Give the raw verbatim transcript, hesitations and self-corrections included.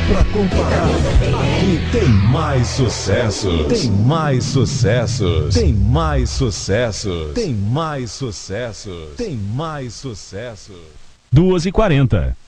pra comparar. Aqui tem mais sucessos. Tem mais sucessos. Tem mais sucessos. Tem mais sucessos. Tem mais sucessos. duas e quarenta.